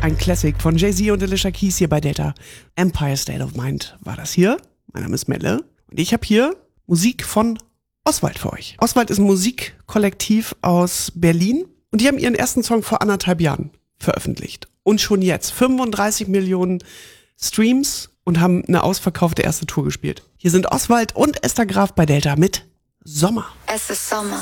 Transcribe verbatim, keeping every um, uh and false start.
Ein Classic von Jay-Z und Alicia Keys hier bei Delta. Empire State of Mind war das hier. Mein Name ist Melle und ich habe hier Musik von Oswald für euch. Oswald ist ein Musikkollektiv aus Berlin und die haben ihren ersten Song vor anderthalb Jahren veröffentlicht. Und schon jetzt fünfunddreißig Millionen Streams und haben eine ausverkaufte erste Tour gespielt. Hier sind Oswald und Esther Graf bei Delta mit Sommer. Es ist Sommer.